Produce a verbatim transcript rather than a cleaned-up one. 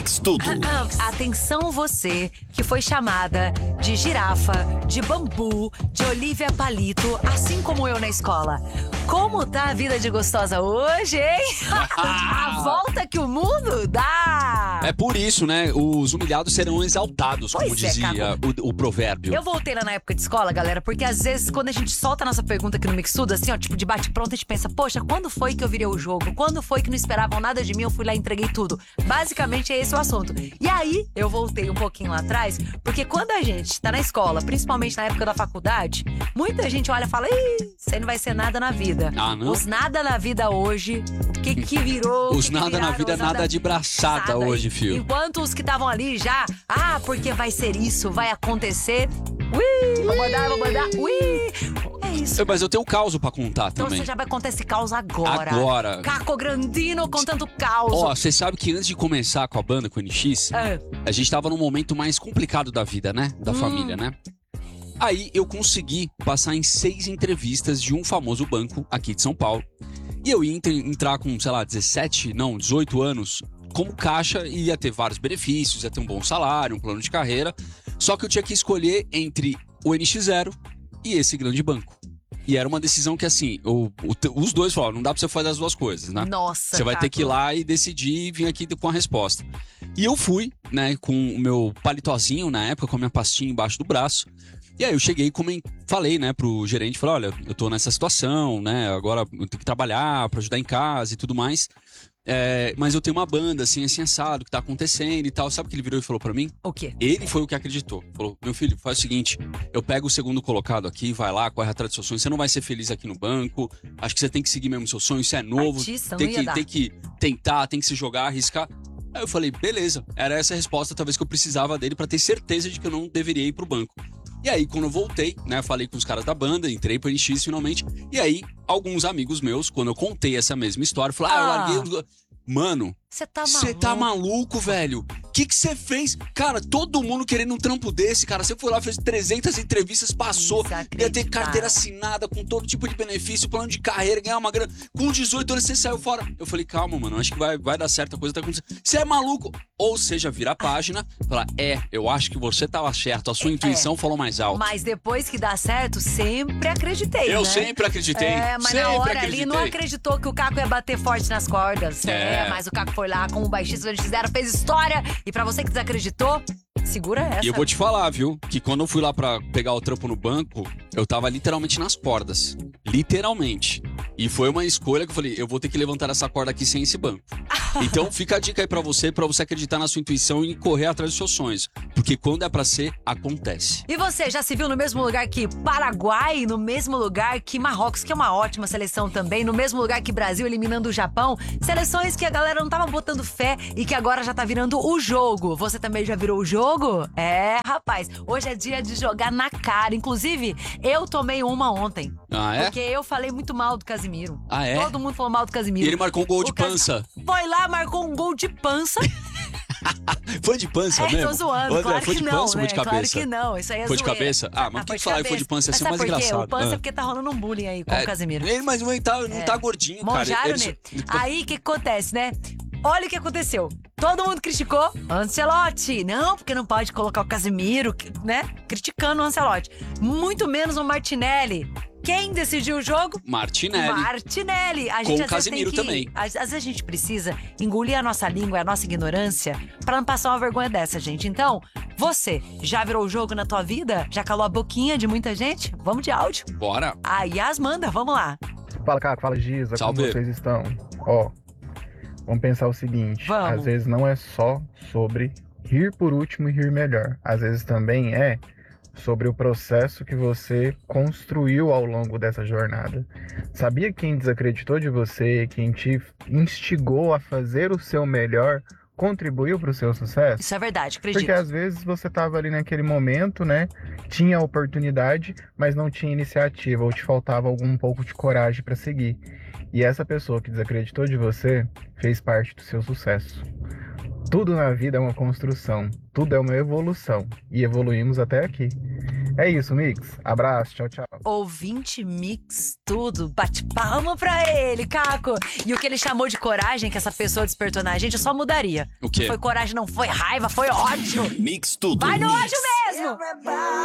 Mix Tudo. Atenção você que foi chamada de girafa, de bambu, de Olivia Palito, assim como eu na escola. Como tá a vida de gostosa hoje, hein? A volta que o mundo dá! É por isso, né? Os humilhados serão exaltados, como Pois é, dizia o, o provérbio. Eu voltei lá na época de escola, galera, porque às vezes quando a gente solta a nossa pergunta aqui no Mix Tudo, assim, ó, tipo de bate-pronto, a gente pensa, poxa, quando foi que eu virei o jogo? Quando foi que não esperavam nada de mim, eu fui lá e entreguei tudo? Basicamente é esse o assunto. E aí, eu voltei um pouquinho lá atrás, porque quando a gente tá na escola, principalmente na época da faculdade, muita gente olha e fala, ih, você não vai ser nada na vida. Ah, não? Os nada na vida hoje, o que que virou? Os que nada que na viraram, vida, os nada de braçada hoje, fio. Enquanto os que estavam ali já, ah, porque vai ser isso, vai acontecer. Ui, vou mandar, vou mandar. Ui, é isso. Mas eu tenho um caos pra contar Então também. você já vai contar esse caos agora. Agora. Caco Grandino contando caos. Ó, você sabe que antes de começar com a banda, com o N X, É. a gente tava num momento mais complicado da vida, né? Da Hum. família, né? Aí eu consegui passar em seis entrevistas de um famoso banco aqui de São Paulo. E eu ia ent- entrar com, sei lá, dezessete, não, dezoito anos como caixa e ia ter vários benefícios, ia ter um bom salário, um plano de carreira. Só que eu tinha que escolher entre o N X Zero e esse grande banco. E era uma decisão que, assim, o, o, os dois falaram, não dá pra você fazer as duas coisas, né? Nossa, Você vai ter Caco. que ir lá e decidir e vir aqui com a resposta. E eu fui, né, com o meu palitozinho na época, com a minha pastinha embaixo do braço. E aí eu cheguei e comen- falei, né, pro gerente, falei, olha, eu tô nessa situação, né, agora eu tenho que trabalhar pra ajudar em casa e tudo mais. É, mas eu tenho uma banda, assim, assim, assado, que tá acontecendo e tal. Sabe o que ele virou e falou pra mim? O quê? Ele foi o que acreditou. Falou, meu filho, faz o seguinte, eu pego o segundo colocado aqui, vai lá, corre atrás do seu sonho. Você não vai ser feliz aqui no banco. Acho que você tem que seguir mesmo o seu sonho, isso é novo. Artista, tem não ia que, dar. tem que tentar, tem que se jogar, arriscar. Aí eu falei, beleza. Era essa a resposta, talvez, que eu precisava dele pra ter certeza de que eu não deveria ir pro banco. E aí, quando eu voltei, né, falei com os caras da banda, entrei pro N X finalmente. E aí, alguns amigos meus, quando eu contei essa mesma história, falaram, ah, eu Ah. larguei... o- Mano, Você tá maluco? você tá maluco, velho? O que que você fez? Cara, todo mundo querendo um trampo desse, cara. Você foi lá, fez trezentas entrevistas, passou. Ia ter Desacreditável. carteira assinada com todo tipo de benefício, plano de carreira, ganhar uma grana. Com dezoito anos você saiu fora. Eu falei, calma, mano, acho que vai, vai dar certo, a coisa tá acontecendo. Você é maluco? Ou seja, vira a página, falar, é, eu acho que você tava certo, a sua intuição falou mais alto. Mas depois que dá certo, sempre acreditei, Eu né? sempre acreditei. É, mas sempre na hora acreditei. ali não acreditou que o Caco ia bater forte nas cordas. É. É, mas o Caco foi lá com o baixista do N X Zero, fez história. E pra você que desacreditou, segura essa. E eu vou te falar, viu? Que quando eu fui lá pra pegar o trampo no banco, eu tava literalmente nas cordas. Literalmente. E foi uma escolha que eu falei, eu vou ter que levantar essa corda aqui sem esse banco. Então fica a dica aí pra você, pra você acreditar na sua intuição e correr atrás dos seus sonhos. Porque quando é pra ser, acontece. E você já se viu no mesmo lugar que Paraguai, no mesmo lugar que Marrocos, que é uma ótima seleção também, no mesmo lugar que Brasil eliminando o Japão? Seleções que a galera não tava botando fé e que agora já tá virando o jogo. Você também já virou o jogo? É, rapaz, hoje é dia de jogar na cara. Inclusive, eu tomei uma ontem. Ah, é? Porque eu falei muito mal do Casimiro. Ah, é? Todo mundo falou mal do E Casimiro. ele marcou um gol O de Cas- pança. Foi lá, marcou um gol de pança. Foi de pança É, mesmo? tô zoando, Ô, claro foi que de não, pança ou né? foi de cabeça? Claro que não, isso aí é Foi de zoeira. cabeça? Ah, mas Ah, por foi que de falar que foi cabeça. de pança? Ia Mas ser sabe mais por quê? engraçado. O pança Ah. é porque tá rolando um bullying aí com É, o Casimiro. Ele, mas ele tá, não tá gordinho, cara. Monjaram, Ele- né? Aí, o que acontece, né? Olha o que aconteceu. Todo mundo criticou Ancelotti. Não, porque não pode colocar o Casemiro, né? Criticando o Ancelotti. Muito menos o Martinelli. Quem decidiu o jogo? Martinelli. Martinelli. A Com gente, o às vezes, Casemiro tem que- também. Às, às vezes a gente precisa engolir a nossa língua e a nossa ignorância pra não passar uma vergonha dessa, gente. Então, você já virou o jogo na tua vida? Já calou a boquinha de muita gente? Vamos de áudio. Bora. A Yas manda, vamos lá. Fala, Caco, fala, Giza, Salve. como vocês estão? Ó, vamos pensar o seguinte, Vamos. às vezes não é só sobre rir por último e rir melhor. Às vezes também é sobre o processo que você construiu ao longo dessa jornada. Sabia quem desacreditou de você, quem te instigou a fazer o seu melhor, contribuiu para o seu sucesso? Isso é verdade, acredito. Porque às vezes você estava ali naquele momento, né? Tinha a oportunidade, mas não tinha iniciativa, ou te faltava algum pouco de coragem para seguir. E essa pessoa que desacreditou de você fez parte do seu sucesso. Tudo na vida é uma construção, tudo é uma evolução, e evoluímos até aqui. É isso, Mix. Abraço, tchau, tchau. Ouvinte mix, tudo. Bate palma pra ele, Caco. E o que ele chamou de coragem que essa pessoa despertou na gente, eu só mudaria. O quê? Foi coragem, não foi raiva, foi ódio. Mix tudo. Vai no Mix. ódio mesmo!